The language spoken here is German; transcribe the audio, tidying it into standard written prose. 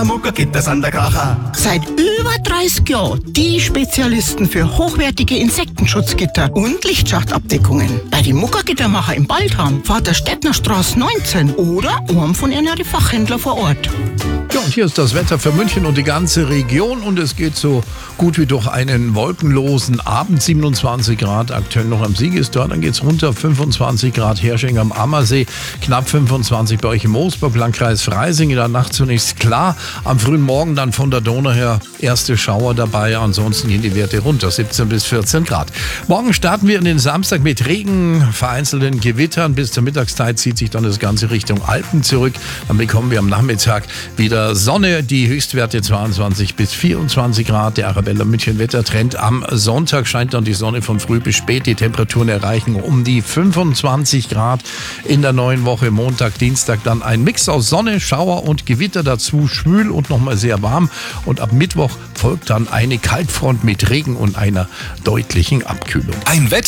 Muckergitter sind der Kracher. Seit über 30 Jahren die Spezialisten für hochwertige Insektenschutzgitter und Lichtschachtabdeckungen. Bei den Muckergittermacher im Baldham, Vaterstettnerstraße 19 oder einem von ihren Fachhändlern vor Ort. Ja, und hier ist das Wetter für München und die ganze Region und es geht so gut wie durch einen wolkenlosen Abend. 27 Grad aktuell noch am Siegestor, dann geht's runter 25 Grad Hersching am Ammersee, knapp 25 bei euch im Moosburg, Landkreis Freising. In der Nacht zunächst klar, am frühen Morgen dann von der Donau her erste Schauer dabei, ansonsten gehen die Werte runter, 17 bis 14 Grad. Morgen starten wir in den Samstag mit Regen, vereinzelten Gewittern, bis zur Mittagszeit zieht sich dann das Ganze Richtung Alpen zurück. Dann bekommen wir am Nachmittag wieder Sonne, die Höchstwerte 22 bis 24 Grad. Der Arabella München Wettertrend. Am Sonntag scheint dann die Sonne von früh bis spät. Die Temperaturen erreichen um die 25 Grad in der neuen Woche. Montag, Dienstag dann ein Mix aus Sonne, Schauer und Gewitter dazu. Schwül und nochmal sehr warm. Und ab Mittwoch folgt dann eine Kaltfront mit Regen und einer deutlichen Abkühlung. Ein Wetter